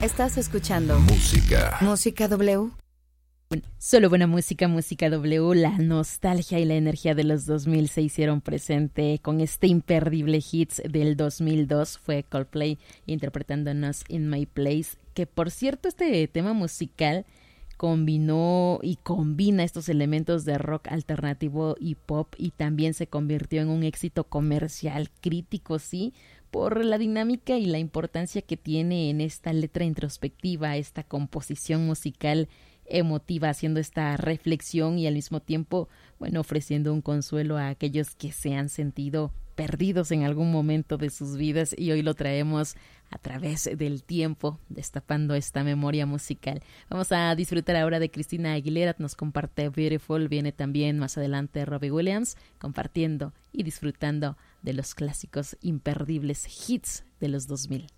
Estás escuchando Música W. Solo buena música, música W. La nostalgia y la energía de los 2000 se hicieron presente con este imperdible hits del 2002. Fue Coldplay interpretándonos In My Place, que por cierto este tema musical combinó y combina estos elementos de rock alternativo y pop, y también se convirtió en un éxito comercial crítico, sí, por la dinámica y la importancia que tiene en esta letra introspectiva, esta composición musical emotiva, haciendo esta reflexión y al mismo tiempo, bueno, ofreciendo un consuelo a aquellos que se han sentido perdidos en algún momento de sus vidas, y hoy lo traemos a través del tiempo, destapando esta memoria musical. Vamos a disfrutar ahora de Cristina Aguilera, nos comparte Beautiful, viene también más adelante Robbie Williams, compartiendo y disfrutando de los clásicos imperdibles hits de los 2000.